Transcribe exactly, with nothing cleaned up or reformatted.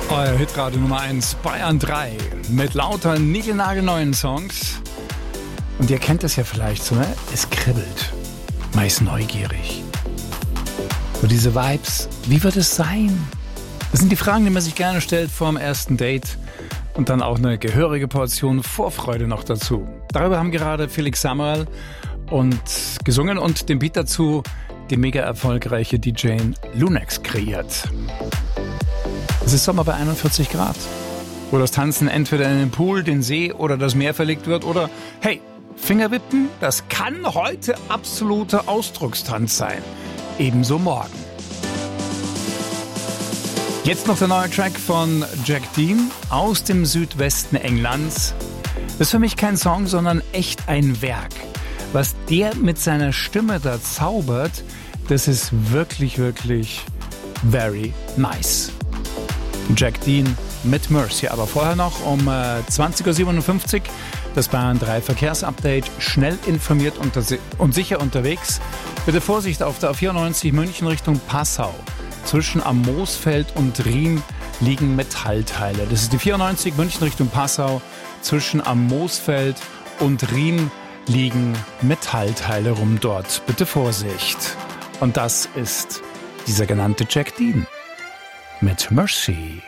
Euer Hitradio Nummer eins Bayern drei mit lauter niegelnagelneuen Songs. Und ihr kennt es ja vielleicht so, ne? Es kribbelt. Man ist neugierig. So diese Vibes, wie wird es sein? Das sind die Fragen, die man sich gerne stellt vor dem ersten Date. Und dann auch eine gehörige Portion Vorfreude noch dazu. Darüber haben gerade Felix Samuel und gesungen und den Beat dazu die mega erfolgreiche D J Lunex kreiert. Es ist Sommer bei einundvierzig Grad, wo das Tanzen entweder in den Pool, den See oder das Meer verlegt wird oder, hey, Fingerwippen, das kann heute absoluter Ausdruckstanz sein. Ebenso morgen. Jetzt noch der neue Track von Jack Dean aus dem Südwesten Englands. Das ist für mich kein Song, sondern echt ein Werk. Was der mit seiner Stimme da zaubert, das ist wirklich, wirklich very nice. Jack Dean mit Mercy. Aber vorher noch um äh, zwanzig Uhr siebenundfünfzig das Bayern drei Verkehrsupdate. Schnell informiert und, und sicher unterwegs. Bitte Vorsicht auf der A vierundneunzig München Richtung Passau. Zwischen am Moosfeld und Riem liegen Metallteile. Das ist die vierundneunzig München Richtung Passau. Zwischen am Moosfeld und Riem liegen Metallteile rum dort. Bitte Vorsicht. Und das ist dieser genannte Jack Dean mit Mercy.